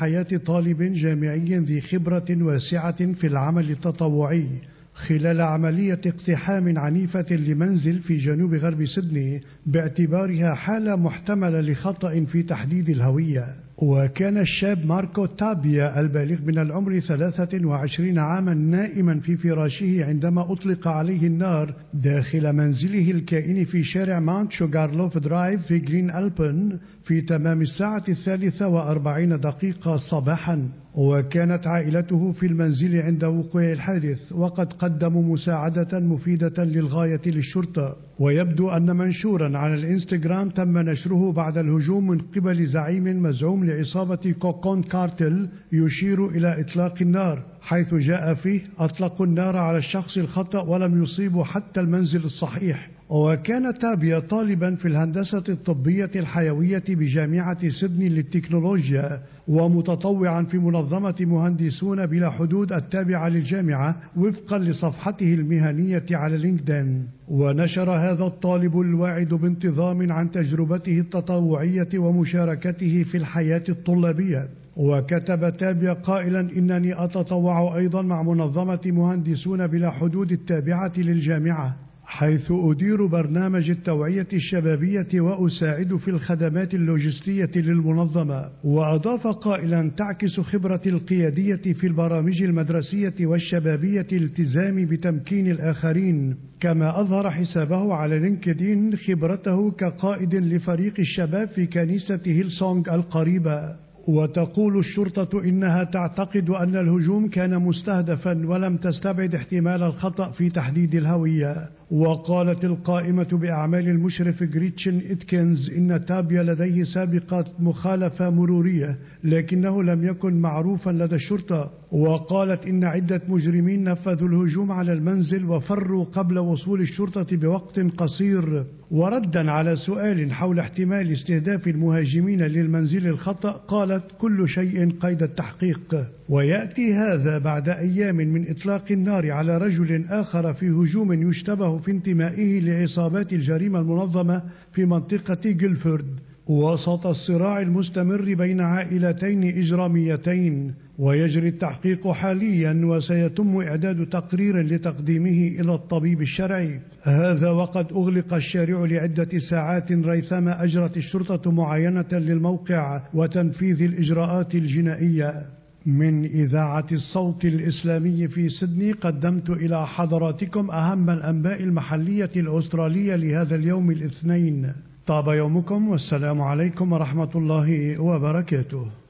حياة طالب جامعي ذي خبرة واسعة في العمل التطوعي خلال عملية اقتحام عنيفة لمنزل في جنوب غرب سيدني باعتبارها حالة محتملة لخطأ في تحديد الهوية. وكان الشاب ماركو تابيا البالغ من العمر 23 عاما نائما في فراشه عندما أطلق عليه النار داخل منزله الكائن في شارع ماونت شوغارلوف درايف في جرين ألبن في تمام الساعة 43 صباحا. وكانت عائلته في المنزل عند وقوع الحادث، وقد قدموا مساعدة مفيدة للغاية للشرطة. ويبدو أن منشورا على الإنستغرام تم نشره بعد الهجوم من قبل زعيم مزعوم لعصابة كوكون كارتل يشير إلى إطلاق النار، حيث جاء فيه أطلقوا النار على الشخص الخطأ ولم يصيبوا حتى المنزل الصحيح. وكان تابيا طالبا في الهندسة الطبية الحيوية بجامعة سيدني للتكنولوجيا، ومتطوعا في منظمة مهندسون بلا حدود التابعة للجامعة وفقا لصفحته المهنية على لينكدين. ونشر هذا الطالب الواعد بانتظام عن تجربته التطوعية ومشاركته في الحياة الطلابية، وكتب تابيا قائلا: إنني أتطوع أيضا مع منظمة مهندسون بلا حدود التابعة للجامعة، حيث أدير برنامج التوعية الشبابية وأساعد في الخدمات اللوجستية للمنظمة. وأضاف قائلا: تعكس خبرة القيادية في البرامج المدرسية والشبابية الالتزام بتمكين الآخرين. كما أظهر حسابه على لينكدين خبرته كقائد لفريق الشباب في كنيسة هيلسونغ القريبة. وتقول الشرطة إنها تعتقد أن الهجوم كان مستهدفا ولم تستبعد احتمال الخطأ في تحديد الهوية. وقالت القائمة بأعمال المشرف غريتشن إتكنز إن تابيا لديه سابقة مخالفة مرورية لكنه لم يكن معروفا لدى الشرطة. وقالت إن عدة مجرمين نفذوا الهجوم على المنزل وفروا قبل وصول الشرطة بوقت قصير. وردا على سؤال حول احتمال استهداف المهاجمين للمنزل الخطأ قالت: كل شيء قيد التحقيق. ويأتي هذا بعد أيام من إطلاق النار على رجل آخر في هجوم يشتبه في انتمائه لعصابات الجريمة المنظمة في منطقة جيلفورد، وسط الصراع المستمر بين عائلتين إجراميتين. ويجري التحقيق حاليا وسيتم إعداد تقرير لتقديمه إلى الطبيب الشرعي. هذا وقد أغلق الشارع لعدة ساعات ريثما أجرت الشرطة معاينة للموقع وتنفيذ الإجراءات الجنائية. من إذاعة الصوت الإسلامي في سيدني قدمت إلى حضراتكم أهم الأنباء المحلية الأسترالية لهذا اليوم الاثنين. طاب يومكم والسلام عليكم ورحمة الله وبركاته.